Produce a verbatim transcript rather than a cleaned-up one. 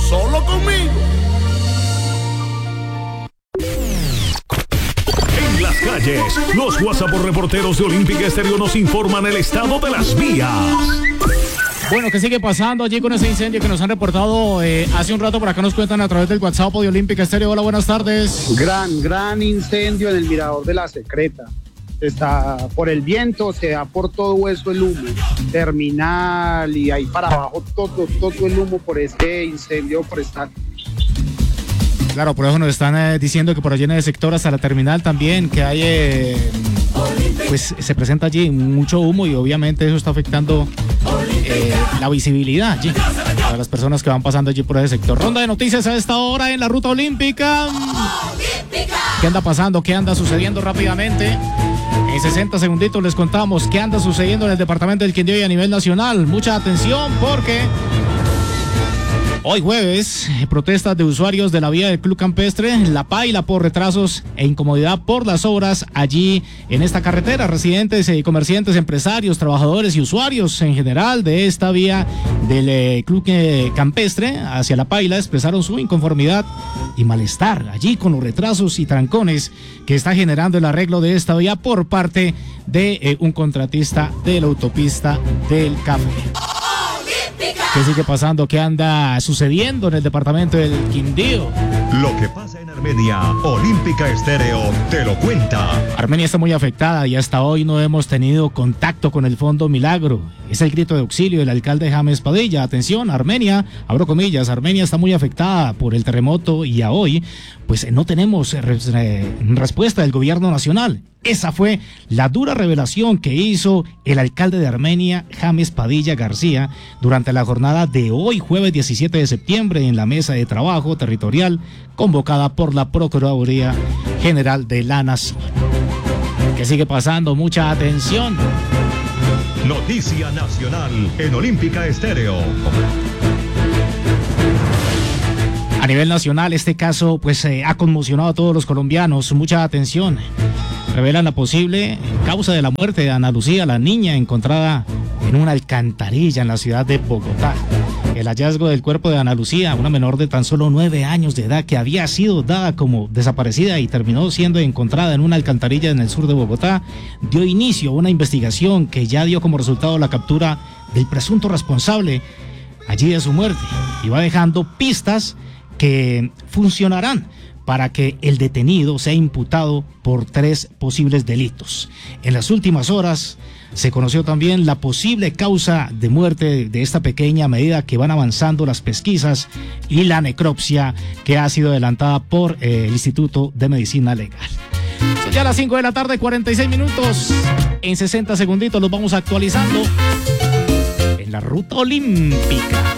solo conmigo. En las calles, los WhatsApp reporteros de Olímpica Estéreo nos informan el estado de las vías. Bueno, ¿qué sigue pasando allí con ese incendio que nos han reportado eh, hace un rato? Por acá nos cuentan a través del WhatsApp de Olímpica Estéreo. Hola, buenas tardes. Gran, gran incendio en el Mirador de la Secreta. Está por el viento, se da por todo eso el humo. Terminal y ahí para abajo todo, todo el humo por este incendio forestal. Claro, por eso nos están eh, diciendo que por allí en el sector hasta la terminal también, que hay, eh, pues se presenta allí mucho humo y obviamente eso está afectando eh, la visibilidad allí para las personas que van pasando allí por ese sector. Ronda de noticias a esta hora en la ruta olímpica. ¿Qué anda pasando? ¿Qué anda sucediendo rápidamente? En sesenta segunditos les contamos qué anda sucediendo en el departamento del Quindío y a nivel nacional. Mucha atención porque hoy jueves, protestas de usuarios de la vía del Club Campestre, La Paila, por retrasos e incomodidad por las obras allí en esta carretera. Residentes y comerciantes, empresarios, trabajadores y usuarios en general de esta vía del eh, Club eh, Campestre hacia La Paila expresaron su inconformidad y malestar allí con los retrasos y trancones que está generando el arreglo de esta vía por parte de eh, un contratista de la autopista del Café. ¿Qué sigue pasando? ¿Qué anda sucediendo en el departamento del Quindío? Lo que pasa en Armenia, Olímpica Estéreo te lo cuenta. Armenia está muy afectada y hasta hoy no hemos tenido contacto con el Fondo Milagro. Es el grito de auxilio del alcalde James Padilla. Atención, Armenia, abro comillas, Armenia está muy afectada por el terremoto y a hoy pues no tenemos res, eh, respuesta del gobierno nacional. Esa fue la dura revelación que hizo el alcalde de Armenia, James Padilla García, durante la jornada de hoy, jueves diecisiete de septiembre, en la mesa de trabajo territorial convocada por la Procuraduría General de la Nación. ¿Qué sigue pasando? Mucha atención. Noticia nacional en Olímpica Estéreo. A nivel nacional, este caso pues eh, ha conmocionado a todos los colombianos. Mucha atención. Revelan la posible causa de la muerte de Ana Lucía, la niña encontrada en una alcantarilla en la ciudad de Bogotá. El hallazgo del cuerpo de Ana Lucía, una menor de tan solo nueve años de edad que había sido dada como desaparecida y terminó siendo encontrada en una alcantarilla en el sur de Bogotá, dio inicio a una investigación que ya dio como resultado la captura del presunto responsable allí de su muerte y va dejando pistas que funcionarán para que el detenido sea imputado por tres posibles delitos. En las últimas horas se conoció también la posible causa de muerte de esta pequeña, a medida que van avanzando las pesquisas y la necropsia que ha sido adelantada por eh, el Instituto de Medicina Legal. Son ya las cinco de la tarde, cuarenta y seis minutos. En sesenta segunditos los vamos actualizando en la ruta olímpica.